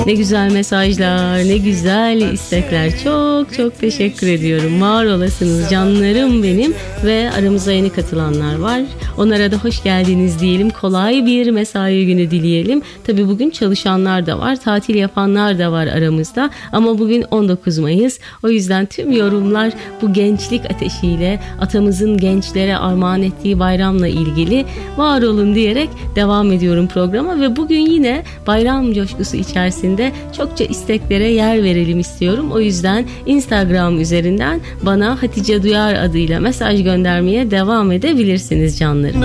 Ne güzel mesajlar, ne güzel istekler. Çok çok teşekkür ediyorum. Var olasınız canlarım benim ve aramıza yeni katılanlar var. Onlara da hoş geldiniz diyelim. Kolay bir mesai günü dileyelim. Tabii bugün çalışanlar da var, tatil yapanlar da var aramızda. Ama bugün 19 Mayıs. O yüzden tüm yorumlar bu gençlik ateşiyle, atamızın gençlere armağan ettiği bayramla ilgili. Var olun diyerek devam ediyorum programa ve bugün yine bayram coşkusu içerisinde çokça isteklere yer verelim istiyorum. O yüzden Instagram üzerinden bana Hatice Duyar adıyla mesaj göndermeye devam edebilirsiniz canlarım.